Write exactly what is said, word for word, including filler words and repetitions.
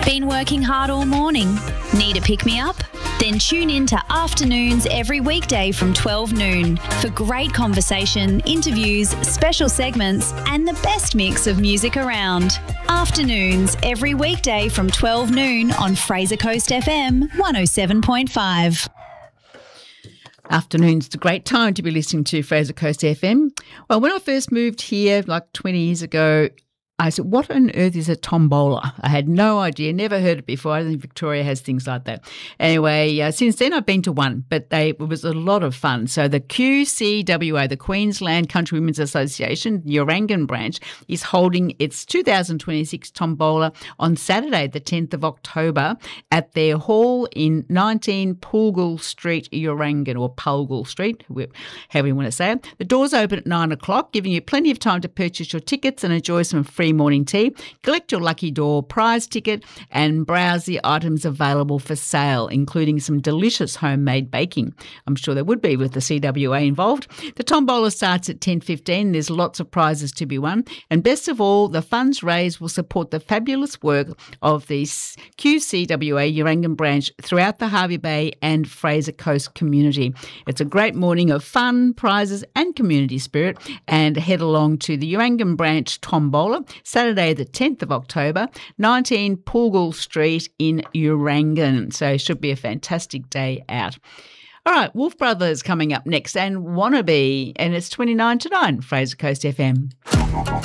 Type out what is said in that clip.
Been working hard all morning? Need a pick-me-up? Then tune in to Afternoons every weekday from twelve noon for great conversation, interviews, special segments and the best mix of music around. Afternoons every weekday from twelve noon on Fraser Coast F M one oh seven point five. Afternoon's a great time to be listening to Fraser Coast F M. Well, when I first moved here like twenty years ago, I said, what on earth is a tombola? I had no idea, never heard it before. I don't think Victoria has things like that. Anyway, uh, since then I've been to one, but they, it was a lot of fun. So the Q C W A, the Queensland Country Women's Association, Urangan branch, is holding its two thousand twenty-six tombola on Saturday, the tenth of October, at their hall in nineteen Pulgal Street, Urangan, or Pulgal Street, however you want to say it. The doors open at nine o'clock, giving you plenty of time to purchase your tickets and enjoy some free morning tea, collect your lucky door prize ticket and browse the items available for sale, including some delicious homemade baking. I'm sure there would be with the C W A involved. The tombola starts at ten fifteen. There's lots of prizes to be won. And best of all, the funds raised will support the fabulous work of the Q C W A Urangan branch throughout the Hervey Bay and Fraser Coast community. It's a great morning of fun, prizes and community spirit, and head along to the Urangan branch tombola Saturday the tenth of October, nineteen Pulgal Street in Urangan. So it should be a fantastic day out. All right, Wolf Brothers coming up next and Wannabe, and it's twenty-nine to nine, Fraser Coast F M.